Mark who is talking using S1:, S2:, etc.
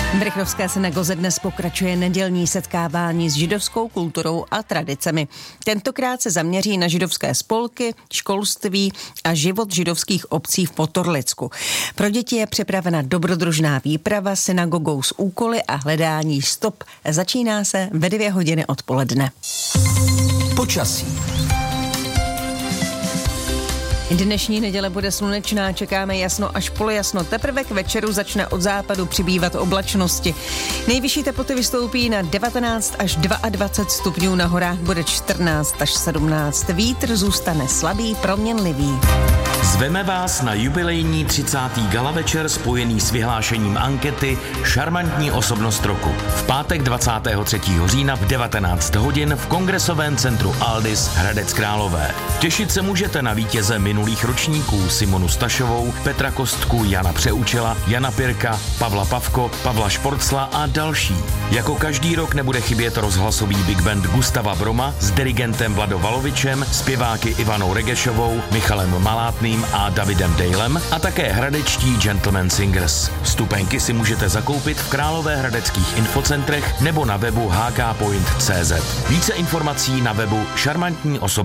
S1: V Rychnovské synagoze dnes pokračuje nedělní setkávání s židovskou kulturou a tradicemi. Tentokrát se zaměří na židovské spolky, školství a život židovských obcí v Potorlicku. Pro děti je připravena dobrodružná výprava synagogou s úkoly a hledání stop. Začíná se ve 2 hodiny odpoledne.
S2: Počasí.
S1: Dnešní neděle bude slunečná, čekáme jasno až polojasno. Teprve k večeru začne od západu přibývat oblačnosti. Nejvyšší teploty vystoupí na 19 až 22 stupňů, na horách bude 14 až 17. Vítr zůstane slabý, proměnlivý.
S3: Zveme vás na jubilejní 30. gala večer spojený s vyhlášením ankety Šarmantní osobnost roku. V pátek 23. října v 19 hodin v Kongresovém centru Aldis Hradec Králové. Těšit se můžete na vítěze minulých ročníků Simonu Stašovou, Petra Kostku, Jana Přeučela, Jana Pirka, Pavla Pavko, Pavla Šporcla a další. Jako každý rok nebude chybět rozhlasový big band Gustava Broma s dirigentem Vlado Valovičem, zpěváky Ivanou Regešovou, Michalem Malátným a Davidem Dejlem a také hradečtí Gentleman Singers. Vstupenky si můžete zakoupit v královéhradeckých infocentrech nebo na webu hkpoint.cz. Více informací na webu šarmantní osobnost